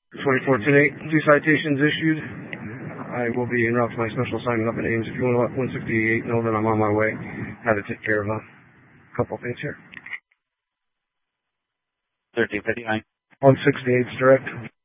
24-10-8, 2 citations issued. I will be en route to my special assignment up in Ames. If you want to let 168 know that I'm on my way, had to take care of a couple things here. 1359. 168's direct.